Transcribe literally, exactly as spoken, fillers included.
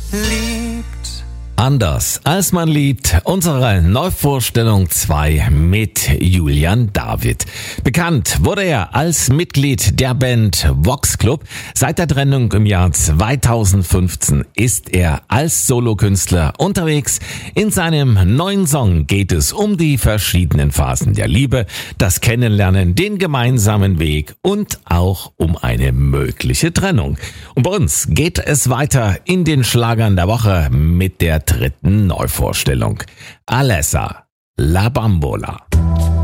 liebt. Anders als man liebt, unsere Neuvorstellung zwei mit Julian David. Bekannt wurde er als Mitglied der Band Vox Club. Seit der Trennung im Jahr zweitausendfünfzehn ist er als Solokünstler unterwegs. In seinem neuen Song geht es um die verschiedenen Phasen der Liebe, das Kennenlernen, den gemeinsamen Weg und auch um eine mögliche Trennung. Und bei uns geht es weiter in den Schlagern der Woche mit der dritten Neuvorstellung. Alessa, La Bambola.